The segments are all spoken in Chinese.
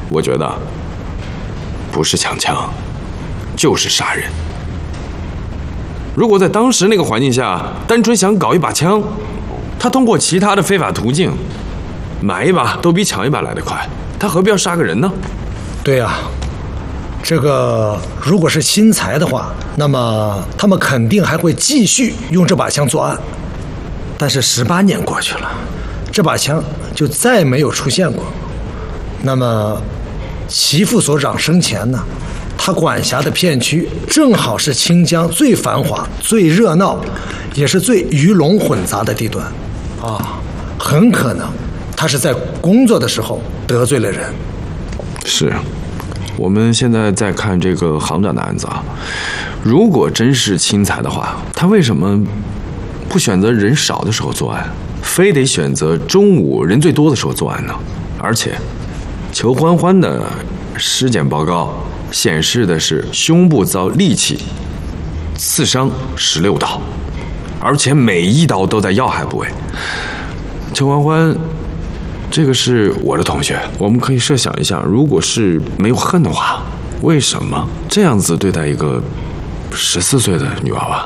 我觉得不是抢枪，就是杀人。如果在当时那个环境下，单纯想搞一把枪，他通过其他的非法途径买一把都比抢一把来得快，他何必要杀个人呢？ 对呀，这个如果是新财的话，那么他们肯定还会继续用这把枪作案。但是18年过去了，这把枪就再没有出现过。那么齐副所长生前呢，他管辖的片区正好是清江最繁华、最热闹，也是最鱼龙混杂的地段啊，很可能他是在工作的时候得罪了人。 是，我们现在在看这个行长的案子啊，如果真是钦才的话，他为什么不选择人少的时候作案，非得选择中午人最多的时候作案呢？而且裘欢欢的尸检报告显示的是胸部遭利器刺伤16刀，而且每一刀都在要害部位。裘欢欢这个是我的同学，我们可以设想一下，如果是没有恨的话，为什么这样子对待一个14岁的女娃娃？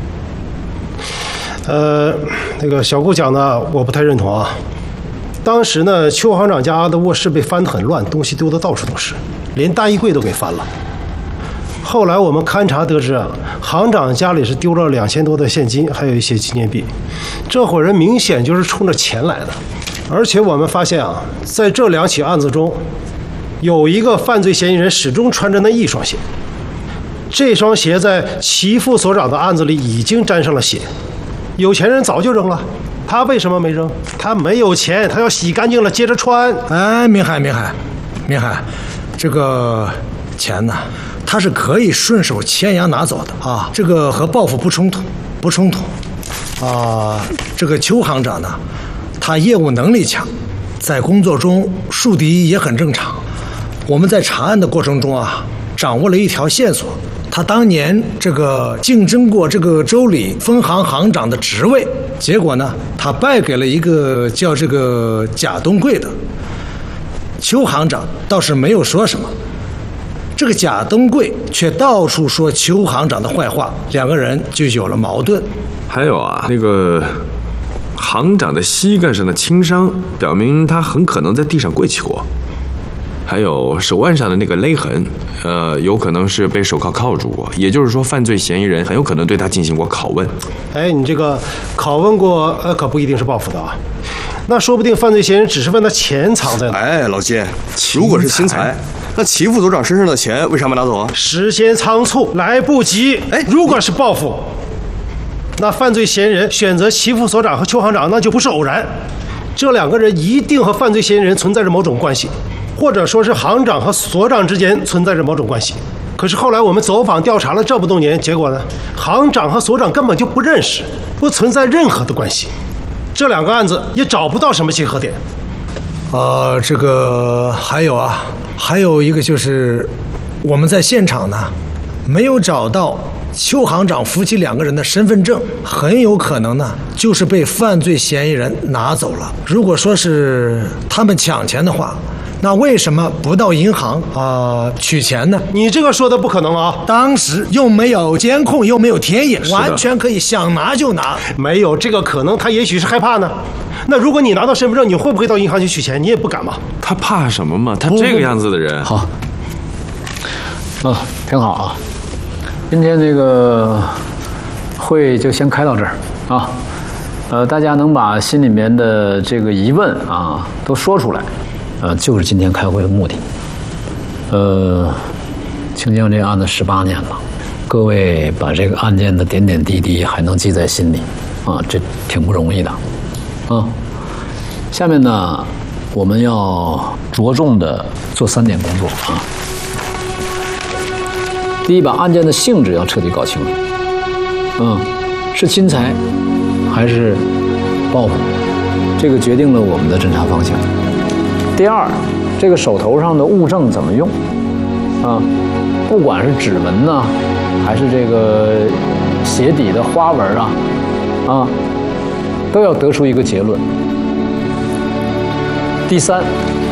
那个小顾讲的我不太认同啊。当时呢，邱行长家的卧室被翻得很乱，东西丢得到处都是，连大衣柜都给翻了。后来我们勘查得知啊，行长家里是丢了2000多的现金，还有一些纪念币。这伙人明显就是冲着钱来的。而且我们发现啊，在这2起案子中，有一个犯罪嫌疑人始终穿着那一双鞋，这双鞋在齐副所长的案子里已经沾上了血，有钱人早就扔了。他为什么没扔？他没有钱，他要洗干净了接着穿。 哎，明海，这个钱呢，他是可以顺手牵羊拿走的啊，这个和报复不冲突啊。这个邱行长呢，他业务能力强，在工作中树敌也很正常。我们在查案的过程中啊，掌握了一条线索。他当年这个竞争过这个州里分行行长的职位，结果呢，他败给了一个叫这个贾东贵的。邱行长倒是没有说什么，这个贾东贵却到处说邱行长的坏话，两个人就有了矛盾。 还有啊，那个行长的膝盖上的轻伤，表明他很可能在地上跪起过。还有手腕上的那个勒痕，有可能是被手铐铐住过，也就是说，犯罪嫌疑人很有可能对他进行过拷问。 哎，你这个拷问过，可不一定是报复的啊。那说不定犯罪嫌疑人只是问他钱藏在哪。 哎，老金，如果是钦才，那齐副所长身上的钱为啥没拿走啊？ 时间仓促，来不及。哎，如果是报复，那犯罪嫌疑人选择齐副所长和邱行长，那就不是偶然，这2个人一定和犯罪嫌疑人存在着某种关系。或者说是行长和所长之间存在着某种关系。可是后来我们走访调查了这么多年，结果呢，行长和所长根本就不认识，不存在任何的关系。这2个案子也找不到什么结合点。 这个还有一个就是我们在现场呢没有找到邱行长夫妻2个人的身份证，很有可能呢就是被犯罪嫌疑人拿走了。如果说是他们抢钱的话，那为什么不到银行取钱呢？ 你这个说的不可能啊！ 当时又没有监控，又没有田野，完全可以想拿就拿。 没有这个可能，他也许是害怕呢。那如果你拿到身份证，你会不会到银行去取钱？你也不敢吧？ 他怕什么嘛？他这个样子的人。 好，挺好啊。今天这个会就先开到这儿啊。大家能把心里面的这个疑问啊都说出来。就是今天开会的目的。清江这个案子18年了，各位把这个案件的点点滴滴还能记在心里啊，这挺不容易的啊。下面呢，我们要着重的做3点工作啊。第一，把案件的性质要彻底搞清楚，是钦才还是报复，这个决定了我们的侦查方向。第二，这个手头上的物证怎么用啊？不管是指纹呢，还是这个鞋底的花纹都要得出一个结论。第三，